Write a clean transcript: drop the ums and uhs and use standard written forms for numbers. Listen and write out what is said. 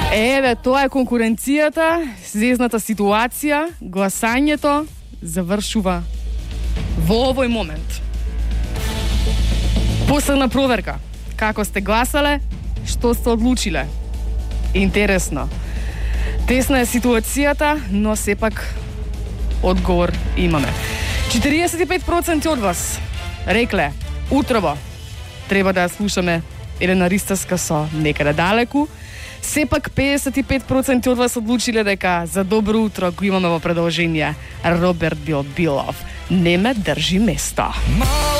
Еве, тоа е конкуренцијата, зезната ситуација, гласањето завршува во овој момент. Последна проверка. Како сте гласале, што сте одлучиле? Интересно. Тесна е ситуацијата, но сепак одговор имаме. 45% од вас рекле утрово треба да ја слушаме Елена Ристевска со Некаде далеку. Сепак 55% од вас одлучиле дека за добро утро го имаме во продолжение Роберт Билбилов. Не ме држи место.